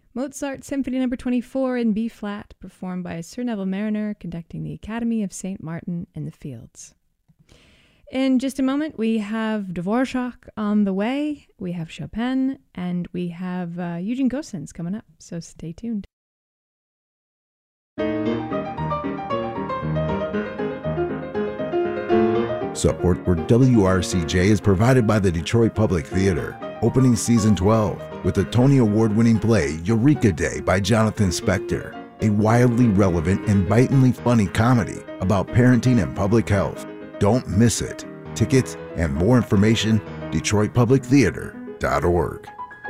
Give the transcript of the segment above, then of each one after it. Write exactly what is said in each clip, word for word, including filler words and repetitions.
Mozart Symphony Number twenty-four in B-flat, performed by Sir Neville Marriner, conducting the Academy of Saint Martin in the Fields. In just a moment, we have Dvorak on the way, we have Chopin, and we have uh, Eugene Gosens coming up, so stay tuned. Support for W R C J is provided by the Detroit Public Theater, opening season twelve with the Tony Award-winning play Eureka Day by Jonathan Spector, a wildly relevant and bitingly funny comedy about parenting and public health. Don't miss it. Tickets and more information, detroit public theater dot org.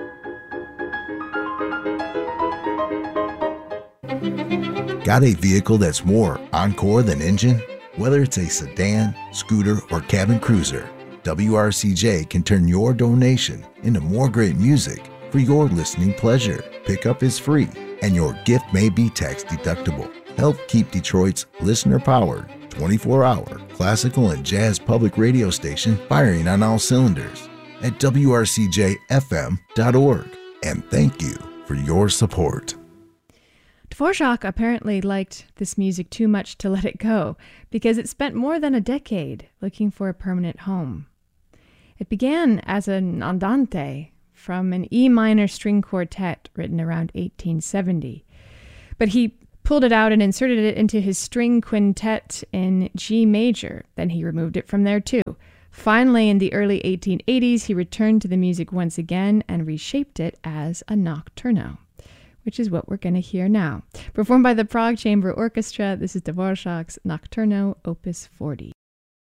Got a vehicle that's more encore than engine? Whether it's a sedan, scooter, or cabin cruiser, W R C J can turn your donation into more great music for your listening pleasure. Pickup is free, and your gift may be tax deductible. Help keep Detroit's listener-powered, twenty-four hour classical and jazz public radio station firing on all cylinders at W R C J F M dot org. And thank you for your support. Dvorak apparently liked this music too much to let it go, because it spent more than a decade looking for a permanent home. It began as an andante from an E minor string quartet written around eighteen seventy, but he pulled it out and inserted it into his string quintet in G major. Then he removed it from there too. Finally, in the early eighteen eighties, he returned to the music once again and reshaped it as a nocturno, which is what we're going to hear now. Performed by the Prague Chamber Orchestra, this is Dvorak's Nocturno, Opus forty.